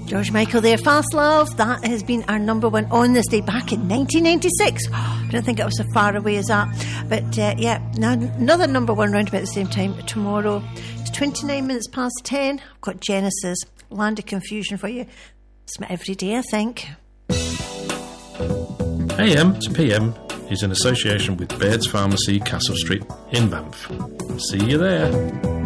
George Michael there, Fast Love. That has been our number one on this day back in 1996. I don't think it was so far away as that. But yeah, now another number one round about the same time tomorrow. It's 29 minutes past 10. I've got Genesis, Land of Confusion for you. It's my everyday, I think. AM to PM is in association with Baird's Pharmacy, Castle Street in Banff. See you there.